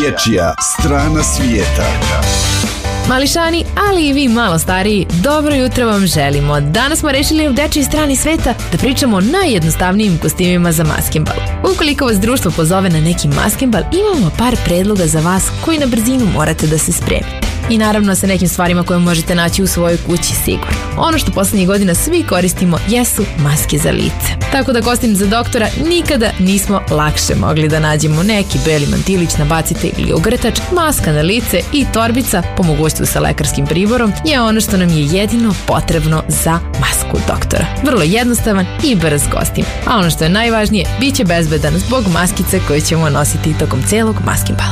Dječja strana svijeta. Mališani, ali i vi malo stariji, dobro jutro vam želimo. Danas smo rešili u Dječjoj strani sveta da pričamo o najjednostavnijim kostimima za maskenbal. Ukoliko vas društvo pozove na neki maskenbal, imamo par predloga za vas koji na brzinu morate da se spremite. I naravno sa nekim stvarima koje možete naći u svojoj kući sigurno. Ono što poslednjih godina svi koristimo jesu maske za lice. Tako da kostim za doktora nikada nismo lakše mogli da nađemo. Neki beli mantilić nabacite ili ogrtač, maska na lice i torbica, po mogućstvu sa lekarskim priborom, je ono što nam je jedino potrebno za masku doktora. Vrlo jednostavan i brz kostim. A ono što je najvažnije, bit će bezbedan zbog maskice koju ćemo nositi tokom celog maskenbala.